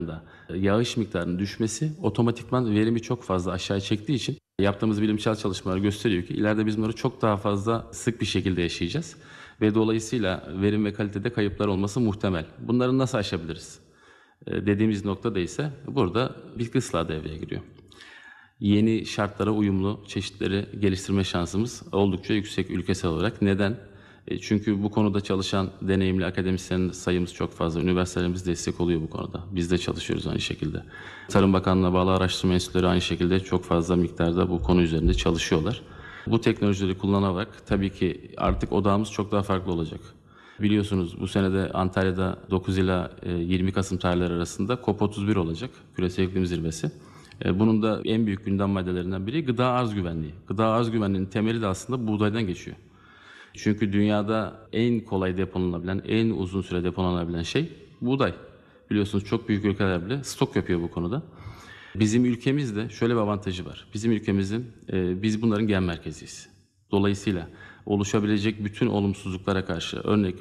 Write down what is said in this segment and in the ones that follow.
yağış miktarının düşmesi otomatikman verimi çok fazla aşağı çektiği için yaptığımız bilimsel çalışmalar gösteriyor ki ileride biz bunları çok daha fazla sık bir şekilde yaşayacağız. Ve dolayısıyla verim ve kalitede kayıplar olması muhtemel. Bunları nasıl aşabiliriz? Dediğimiz noktada ise burada bitki ıslahı devreye giriyor. Yeni şartlara uyumlu çeşitleri geliştirme şansımız oldukça yüksek ülkesel olarak. Neden? Çünkü bu konuda çalışan deneyimli akademisyen sayımız çok fazla. Üniversitelerimiz destek oluyor bu konuda. Biz de çalışıyoruz aynı şekilde. Tarım Bakanlığı'na bağlı araştırma enstitüleri aynı şekilde çok fazla miktarda bu konu üzerinde çalışıyorlar. Bu teknolojileri kullanarak tabii ki artık odağımız çok daha farklı olacak. Biliyorsunuz bu senede Antalya'da 9 ila 20 Kasım tarihleri arasında COP31 olacak. Küresel İklim Zirvesi. Bunun da en büyük gündem maddelerinden biri gıda arz güvenliği. Gıda arz güvenliğinin temeli de aslında buğdaydan geçiyor. Çünkü dünyada en kolay depolanabilen, en uzun süre depolanabilen şey buğday. Biliyorsunuz çok büyük ülkeler bile stok yapıyor bu konuda. Bizim ülkemizde şöyle bir avantajı var. Bizim ülkemizin, biz bunların gen merkeziyiz. Dolayısıyla oluşabilecek bütün olumsuzluklara karşı, örnek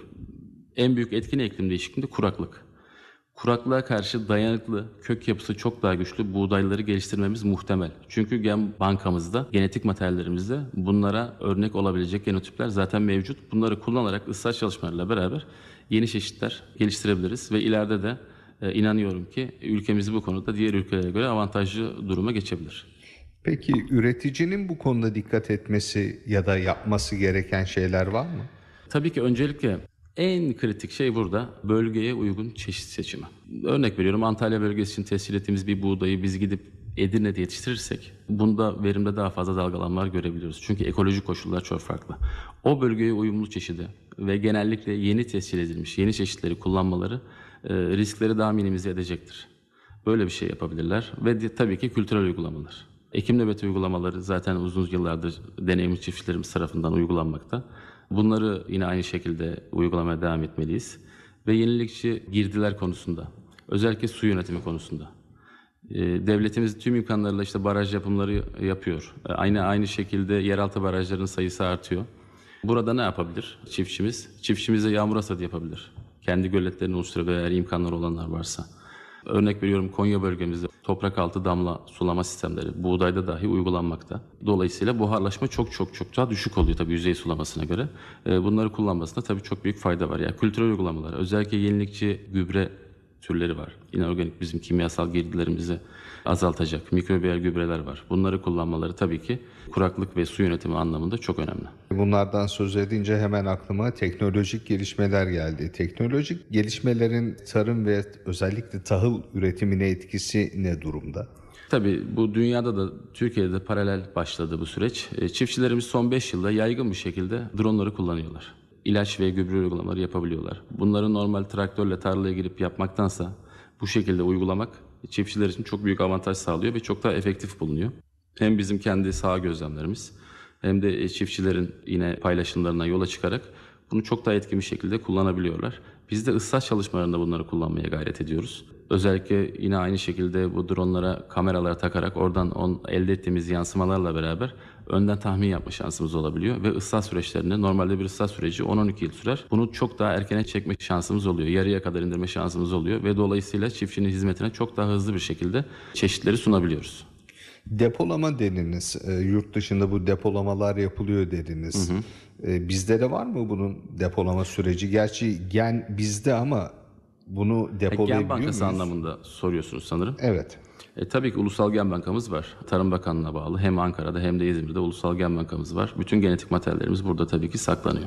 en büyük etkin iklim değişikliğinde kuraklık. Kuraklığa karşı dayanıklı, kök yapısı çok daha güçlü buğdayları geliştirmemiz muhtemel. Çünkü gen bankamızda, genetik materyallerimizde bunlara örnek olabilecek genotipler zaten mevcut. Bunları kullanarak ıslah çalışmalarıyla beraber yeni çeşitler geliştirebiliriz ve ileride de inanıyorum ki ülkemiz bu konuda diğer ülkelere göre avantajlı duruma geçebilir. Peki üreticinin bu konuda dikkat etmesi ya da yapması gereken şeyler var mı? Tabii ki öncelikle en kritik şey burada bölgeye uygun çeşit seçimi. Örnek veriyorum, Antalya bölgesi için tescil ettiğimiz bir buğdayı biz gidip Edirne'de yetiştirirsek bunda verimde daha fazla dalgalanmalar görebiliyoruz. Çünkü ekolojik koşullar çok farklı. O bölgeye uyumlu çeşidi ve genellikle yeni tescil edilmiş yeni çeşitleri kullanmaları riskleri daha minimize edecektir. Böyle bir şey yapabilirler ve tabii ki kültürel uygulamalar. Ekim nöbeti uygulamaları zaten uzun yıllardır deneyimli çiftçilerimiz tarafından uygulanmakta. Bunları yine aynı şekilde uygulamaya devam etmeliyiz. Ve yenilikçi girdiler konusunda, özellikle su yönetimi konusunda. Devletimiz tüm imkanlarıyla işte baraj yapımları yapıyor. Aynı şekilde yeraltı barajlarının sayısı artıyor. Burada ne yapabilir çiftçimiz? Çiftçimize yağmur hasadı yapabilir. Kendi göletlerini oluşturabilir eğer imkanları olanlar varsa. Örnek veriyorum, Konya bölgemizde toprak altı damla sulama sistemleri buğdayda dahi uygulanmakta. Dolayısıyla buharlaşma çok daha düşük oluyor tabii yüzey sulamasına göre. Bunları kullanmasında tabii çok büyük fayda var. Yani kültürel uygulamalar, özellikle yenilikçi gübre türleri var. İnorganik bizim kimyasal girdilerimizi azaltacak mikrobiyal gübreler var. Bunları kullanmaları tabii ki kuraklık ve su yönetimi anlamında çok önemli. Bunlardan söz edince hemen aklıma teknolojik gelişmeler geldi. Teknolojik gelişmelerin tarım ve özellikle tahıl üretimine etkisi ne durumda? Tabii bu dünyada da Türkiye'de de paralel başladı bu süreç. Çiftçilerimiz son 5 yılda yaygın bir şekilde dronları kullanıyorlar. İlaç ve gübre uygulamaları yapabiliyorlar. Bunları normal traktörle tarlaya girip yapmaktansa bu şekilde uygulamak çiftçiler için çok büyük avantaj sağlıyor ve çok daha efektif bulunuyor. Hem bizim kendi saha gözlemlerimiz hem de çiftçilerin yine paylaşımlarına yola çıkarak bunu çok daha etkin bir şekilde kullanabiliyorlar. Biz de ıslah çalışmalarında bunları kullanmaya gayret ediyoruz. Özellikle yine aynı şekilde bu dronlara kameralara takarak oradan elde ettiğimiz yansımalarla beraber önden tahmin yapma şansımız olabiliyor. Ve ıslah süreçlerinde normalde bir ıslah süreci 10-12 yıl sürer. Bunu çok daha erkene çekme şansımız oluyor. Yarıya kadar indirme şansımız oluyor. Ve dolayısıyla çiftçinin hizmetine çok daha hızlı bir şekilde çeşitleri sunabiliyoruz. Depolama dediniz. Yurt dışında bu depolamalar yapılıyor dediniz. Bizde de var mı bunun depolama süreci? Gerçi gen bizde ama bunu depolayabiliyor Gen bankası muyuz? anlamında soruyorsunuz sanırım. Evet. Tabii ki Ulusal Gen Bankamız var. Tarım Bakanlığı'na bağlı hem Ankara'da hem de İzmir'de Ulusal Gen Bankamız var. Bütün genetik materyallerimiz burada tabii ki saklanıyor.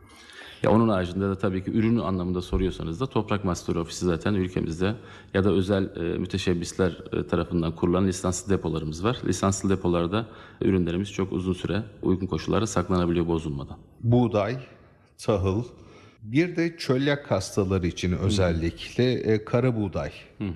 Ya onun haricinde de tabii ki ürünü anlamında soruyorsanız da Toprak Master Ofisi zaten ülkemizde ya da özel müteşebbisler tarafından kurulan lisanslı depolarımız var. Lisanslı depolarda ürünlerimiz çok uzun süre uygun koşullarda saklanabiliyor bozulmadan. Buğday, tahıl, bir de çölyak hastaları için özellikle kara buğday.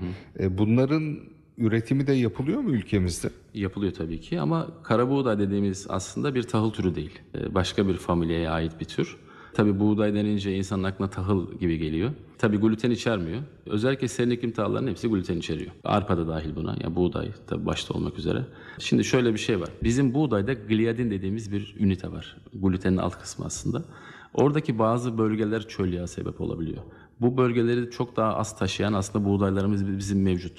Bunların üretimi de yapılıyor mu ülkemizde? Yapılıyor tabii ki ama kara buğday dediğimiz aslında bir tahıl türü değil. Başka bir familyaya ait bir tür. Tabii buğday denince insanın aklına tahıl gibi geliyor. Tabii gluten içermiyor. Özellikle serin iklim tahıllarının hepsi gluten içeriyor. Arpa da dahil buna. Yani buğday tabii başta olmak üzere. Şimdi şöyle bir şey var. Bizim buğdayda gliadin dediğimiz bir ünite var. Glutenin alt kısmı aslında. Oradaki bazı bölgeler çölyağa sebep olabiliyor. Bu bölgeleri çok daha az taşıyan aslında buğdaylarımız bizim mevcut.